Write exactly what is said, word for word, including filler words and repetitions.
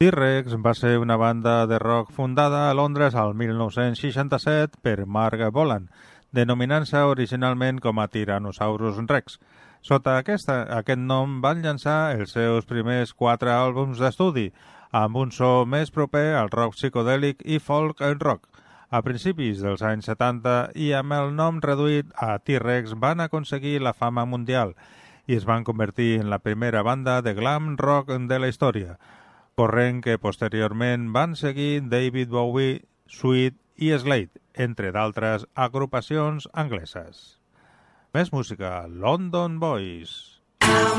T-Rex va ser una banda de rock fundada a Londres al mil nou-cents seixanta-set per Mark Bolan, denominant-se originalment com a Tyrannosaurus Rex. Sota aquesta, aquest nom van llançar els seus primers quatre àlbums d'estudi, amb un so més proper al rock psicodèlic i folk rock. A principis dels anys setanta i amb el nom reduït a T-Rex van aconseguir la fama mundial i es van convertir en la primera banda de glam rock de la història, corrent que posteriorment van seguir David Bowie, Sweet i Slade, entre d'altres agrupacions angleses. Més música, London Boys.